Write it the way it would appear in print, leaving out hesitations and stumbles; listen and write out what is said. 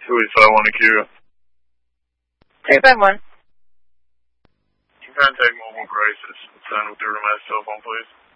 285-1 Akira. 351. Can contact Mobile Crisis. Sign with through to my cell phone, please.